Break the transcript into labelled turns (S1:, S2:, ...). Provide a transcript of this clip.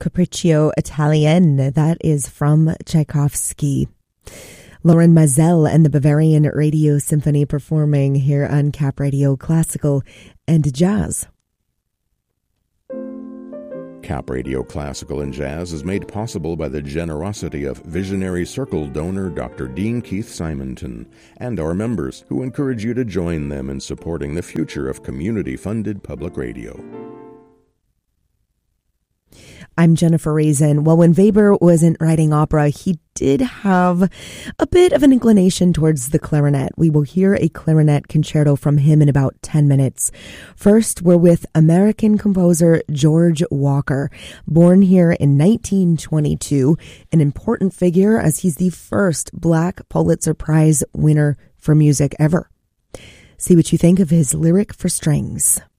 S1: Capriccio Italien. That is from Tchaikovsky. Lauren Mazel and the Bavarian Radio Symphony performing here on Cap Radio Classical and Jazz.
S2: Cap Radio Classical and Jazz is made possible by the generosity of Visionary Circle donor Dr. Dean Keith Simonton and our members, who encourage you to join them in supporting the future of community-funded public radio.
S1: I'm Jennifer Raisin. Well, when Weber wasn't writing opera, he did have a bit of an inclination towards the clarinet. We will hear a clarinet concerto from him in about 10 minutes. First, we're with American composer George Walker, born here in 1922, an important figure as he's the first Black Pulitzer Prize winner for music ever. See what you think of his Lyric for Strings.